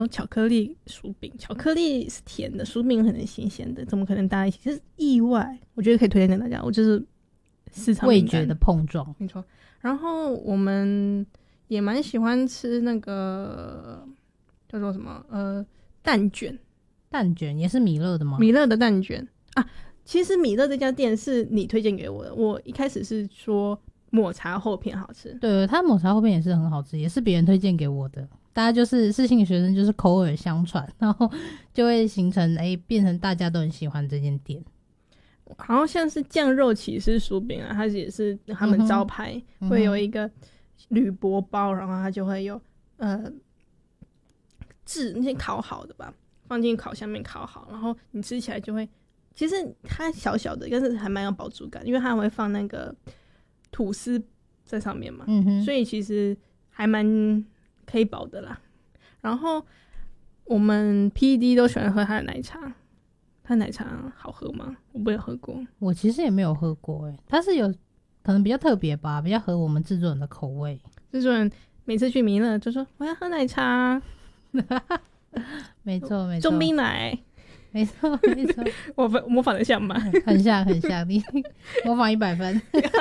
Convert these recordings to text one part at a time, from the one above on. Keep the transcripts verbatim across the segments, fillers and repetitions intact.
巧克力薯饼，巧克力是甜的，薯饼可能新鲜的，怎么可能搭一起？就是意外，我觉得可以推荐给大家。我就是市场味觉的碰撞， 没错。然后我们也蛮喜欢吃那个叫做什么呃蛋卷， 蛋卷也是米勒的吗？ 米勒的蛋卷啊。其实米勒这家店是你推荐给我的，我一开始是说抹茶厚片好吃， 对，它抹茶厚片也是很好吃，也是别人推荐给我的。大家就是世新学生，就是口耳相传，然后就会形成哎、欸，变成大家都很喜欢这间店。 好像像是酱肉起司薯饼啊，它也是他们招牌、嗯、会有一个铝箔包，然后它就会有呃炙那些烤好的吧，放进烤箱面烤好，然后你吃起来就会，其实它小小的，但是还蛮有饱足感，因为它会放那个吐司在上面嘛， 嗯哼， 所以其实还蛮可以饱的啦。然后我们 P D 都喜欢喝它的奶茶，它奶茶好喝吗？我没有喝过， 我其实也没有喝过诶、欸，它是有可能比较特别吧，比较合我们制作人的口味。 制作人每次去弥勒就说我要喝奶茶， 没错没错， 中冰奶， 没错没错， 我模仿得像吗？ 很像很像，你模仿一百分。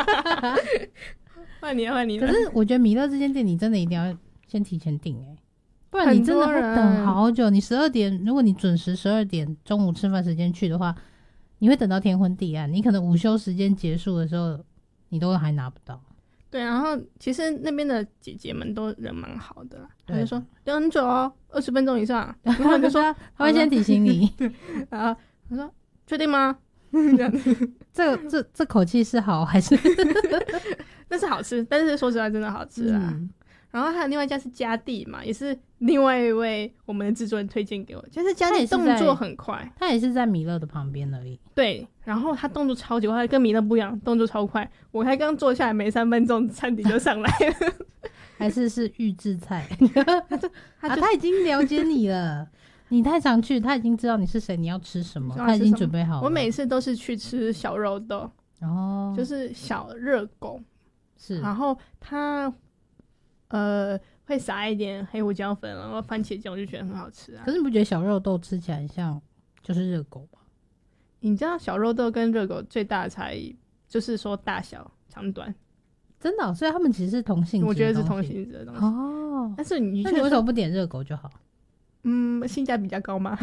换你了换你了。 可是我觉得弥勒这间店你真的一定要先提前订诶、欸，不然你真的会等好久。你十二点，如果你准时十二点中午吃饭时间去的话，你会等到天昏地暗。你可能午休时间结束的时候，你都还拿不到。 对，然后其实那边的姐姐们都人蛮好的，她就说等很久哦，二十分钟以上。然后就说他会先提醒你， 对，然后他说确定吗？ 这这这口气是好还是？ 但是好吃，但是说实话真的好吃啊。嗯，然后还有另外一家是嘉地嘛，也是另外一位我们的制作人推荐给我，就是嘉地动作很快， 他也是在弥勒的旁边而已。 对，然后他动作超级快，跟弥勒不一样，动作超快。我才刚坐下来没三分钟，餐底就上来了。 还是是预制菜？他, 就他, 就、啊、他已经了解你了，你太常去，他已经知道你是谁，你要吃什么，他已经准备好了。 我每次都是去吃小肉豆，哦，就是小热狗， 是， 然后他呃会撒一点黑胡椒粉，然后番茄酱，我就觉得很好吃啊。 可是你不觉得小肉豆吃起来像就是热狗吗？ 你知道小肉豆跟热狗最大的差异就是说大小长短。 真的、哦，所以他们其实是同性质的东西。 我觉得是同性质的东西哦。但是你那你为什么不点热狗就好？ 嗯，性价比较高嘛。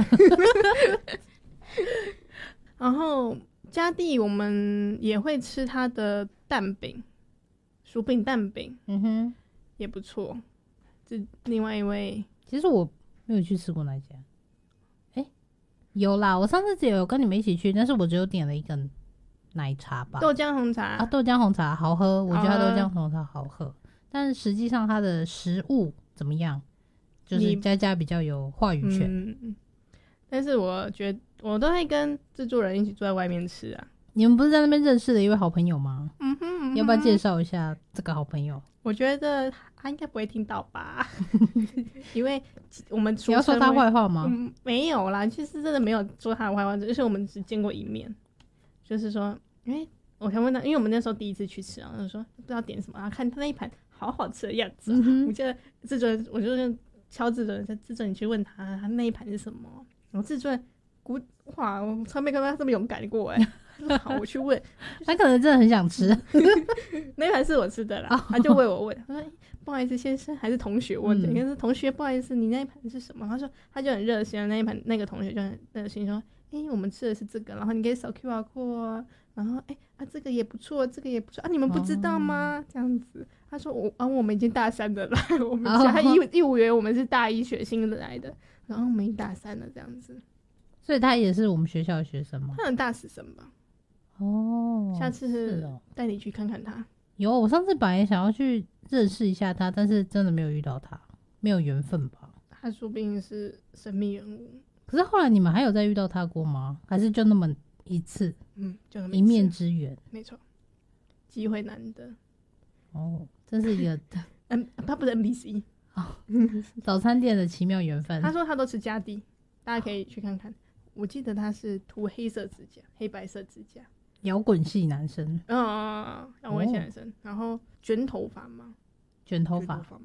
然后嘉地我们也会吃它的蛋饼，薯饼蛋饼，嗯哼，也不错。这另外一位， 其实我没有去吃过那家。哎、欸，有啦，我上次只有跟你们一起去，但是我只有点了一个奶茶吧， 豆浆红茶啊，豆浆红茶好喝，我觉得它豆浆红茶好喝，但是实际上它的食物怎么样，就是佳佳比较有话语权。 嗯，但是我觉得我都会跟制作人一起坐在外面吃啊。 你们不是在那边认识的一位好朋友吗？ 嗯哼，嗯哼， 要不要介绍一下这个好朋友？ 我觉得他应该不会听到吧，因为我们你要说他坏话吗、 嗯？没有啦，其实真的没有说他的坏话，就是我们只见过一面，就是说。因为我才问他，因为我们那时候第一次去吃啊，我就说不知道点什么，然后看他那一盘好好吃的样子、啊嗯，我记得制作人，我就敲制作人，制作人你去问他，他那一盘是什么？然后制作人，哇，我从来没看到他这么勇敢过哎、欸。好，我去问， 他可能真的很想吃， 那一盘是我吃的啦， oh. 他就为我问，他说、欸、不好意思先生，还是同学问的，应该是同学，不好意思，你那一盘是什么？他说他就很热心，那一盘那个同学就很热心说，哎、欸，我们吃的是这个，然后你可以扫 Q R code 啊。然后哎、欸、啊，这个也不错，这个也不错啊，你们不知道吗？ Oh. 这样子，他说我啊，我们已经大三的了，我们他一一五元我们是大一学新的来的，然后我们已经大三了这样子， 所以他也是我们学校的学生吗？ 他很大四生吧？ 哦、 oh, 下次带你去看看他、哦。 有，我上次本来想要去认识一下他，但是真的没有遇到他，没有缘分吧？ 他说不定是神秘人物。 可是后来你们还有再遇到他过吗？还是就那么一次？ 嗯，就那么一, 一面之缘， 没错，机会难得。 哦，这是一个嗯，他不是 N B C 哦，早餐店的奇妙缘分。 他说他都吃嘉地，大家可以去看看。我记得他是涂黑色指甲，黑白色指甲， 摇滚系男生， 嗯，摇滚系男生，哦、然后卷头发吗？ 卷头发吗？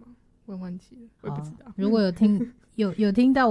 我也忘记了，我也不知道。 如果有听有有听到